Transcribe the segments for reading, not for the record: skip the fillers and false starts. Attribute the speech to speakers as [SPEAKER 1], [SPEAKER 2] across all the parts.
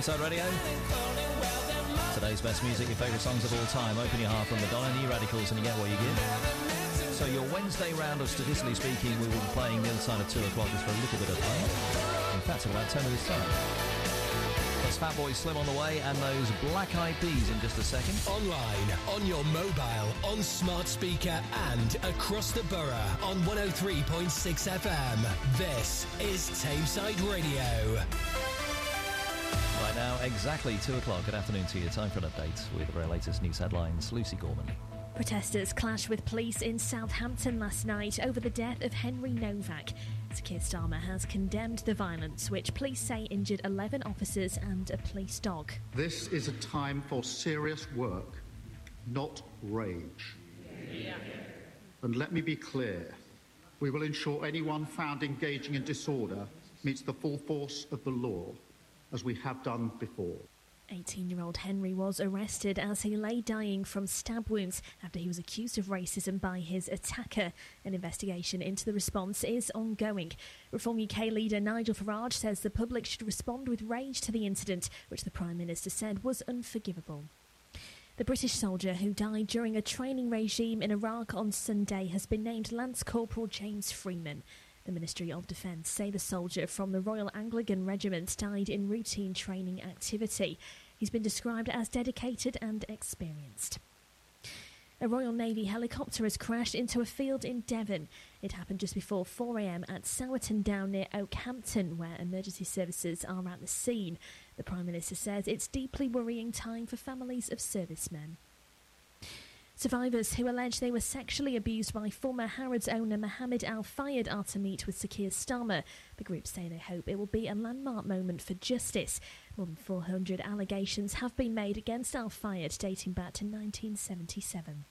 [SPEAKER 1] Tameside Radio. Today's best music, your favourite songs of all time. Open your heart from Madonna, New Radicals, and you get what you give. So your Wednesday round of Statistically Speaking, we will be playing the other side of 2 o'clock just for a little bit of fun. In fact, in about 10 minutes' time. That's Fatboy Slim on the way, and those Black Eyed Peas in just a second.
[SPEAKER 2] Online, on your mobile, on smart speaker, and across the borough on 103.6 FM. This is Tameside Radio.
[SPEAKER 1] Right now, exactly 2 o'clock. Good afternoon to you. Time for an update with the very latest news headlines. Lucy Gorman.
[SPEAKER 3] Protesters clashed with police in Southampton last night over the death of Henry Novak. Sir Keir Starmer has condemned the violence, which police say injured 11 officers and a police dog.
[SPEAKER 4] This is a time for serious work, not rage. Yeah. And let me be clear, we will ensure anyone found engaging in disorder meets the full force of the law, as we have done before.
[SPEAKER 3] 18-year-old Henry was arrested as he lay dying from stab wounds after he was accused of racism by his attacker. An investigation into the response is ongoing. Reform UK leader Nigel Farage says the public should respond with rage to the incident, which the Prime Minister said was unforgivable. The British soldier who died during a training regime in Iraq on Sunday has been named Lance Corporal James Freeman. The Ministry of Defence say the soldier from the Royal Anglican Regiment died in routine training activity. He's been described as dedicated and experienced. A Royal Navy helicopter has crashed into a field in Devon. It happened just before 4 a.m. at Sowerton Down near Oakhampton, where emergency services are at the scene. The Prime Minister says it's deeply worrying time for families of servicemen. Survivors who allege they were sexually abused by former Harrods owner Mohammed Al Fayed are to meet with Sir Keir Starmer. The group say they hope it will be a landmark moment for justice. More than 400 allegations have been made against Al Fayed dating back to 1977.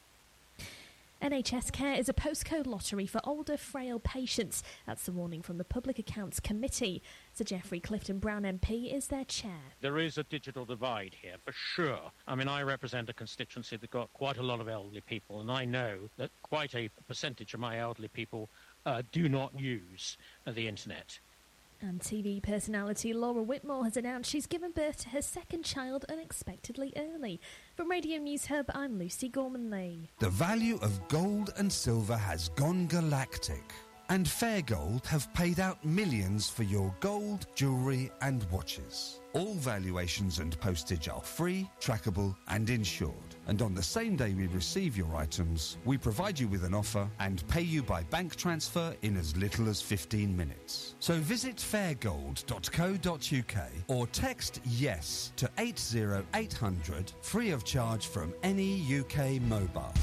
[SPEAKER 3] NHS Care is a postcode lottery for older, frail patients. That's the warning from the Public Accounts Committee. Sir Geoffrey Clifton-Brown MP is their chair.
[SPEAKER 5] There is a digital divide here, for sure. I mean, I represent a constituency that got quite a lot of elderly people, and I know that quite a percentage of my elderly people do not use the internet.
[SPEAKER 3] And TV personality Laura Whitmore has announced she's given birth to her second child unexpectedly early. From Radio News Hub, I'm Lucy Gorman-Lee.
[SPEAKER 6] The value of gold and silver has gone galactic, and Fair Gold have paid out millions for your gold, jewellery and watches. All valuations and postage are free, trackable and insured. And on the same day we receive your items, we provide you with an offer and pay you by bank transfer in as little as 15 minutes. So visit fairgold.co.uk or text YES to 80800 free of charge from any UK mobile.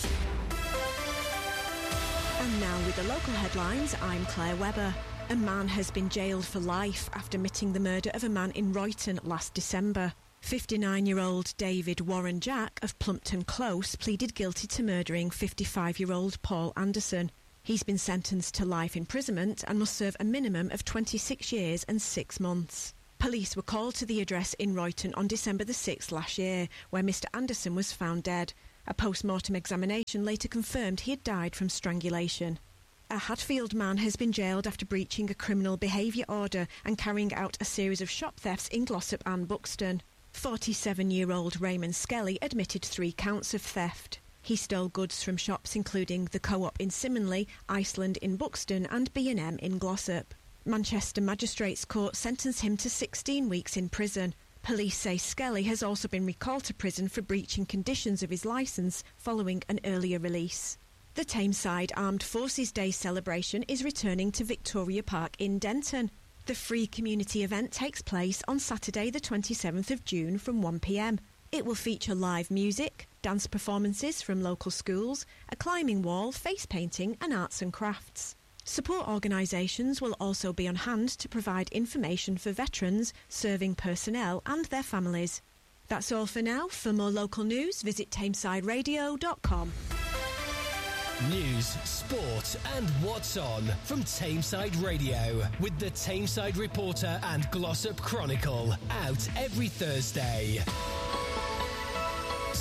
[SPEAKER 7] And now with the local headlines, I'm Claire Webber. A man has been jailed for life after admitting the murder of a man in Royton last December. 59-year-old David Warren Jack of Plumpton Close pleaded guilty to murdering 55-year-old Paul Anderson. He's been sentenced to life imprisonment and must serve a minimum of 26 years and 6 months. Police were called to the address in Royton on December the 6th last year, where Mr Anderson was found dead. A post-mortem examination later confirmed he had died from strangulation. A Hatfield man has been jailed after breaching a criminal behaviour order and carrying out a series of shop thefts in Glossop and Buxton. 47-year-old Raymond Skelly admitted 3 counts of theft. He stole goods from shops including the Co-op in Simonley, Iceland in Buxton and B&M in Glossop. Manchester Magistrates Court sentenced him to 16 weeks in prison. Police say Skelly has also been recalled to prison for breaching conditions of his licence following an earlier release. The Tameside Armed Forces Day celebration is returning to Victoria Park in Denton. The free community event takes place on Saturday the 27th of June from 1 p.m. It will feature live music, dance performances from local schools, a climbing wall, face painting and arts and crafts. Support organisations will also be on hand to provide information for veterans, serving personnel and their families. That's all for now. For more local news, visit tamesideradio.com.
[SPEAKER 2] News, sport and what's on from Tameside Radio with the Tameside Reporter and Glossop Chronicle, out every Thursday.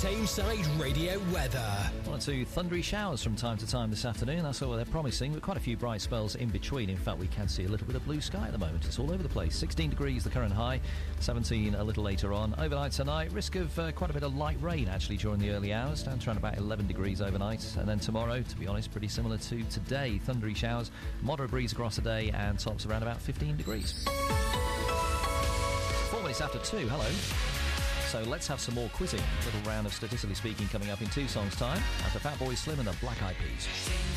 [SPEAKER 2] Tameside Radio weather.
[SPEAKER 1] One or two thundery showers from time to time this afternoon. That's all they're promising, but quite a few bright spells in between. In fact, we can see a little bit of blue sky at the moment. It's all over the place. 16 degrees the current high, 17 a little later on. Overnight tonight, risk of quite a bit of light rain actually during the early hours, down to around about 11 degrees overnight. And then tomorrow, to be honest, pretty similar to today. Thundery showers, moderate breeze across the day, and tops around about 15 degrees. 4 minutes after 2, hello. So let's have some more quizzing. A little round of Statistically Speaking coming up in 2 songs' time after Fatboy Slim and the Black Eyed Peas.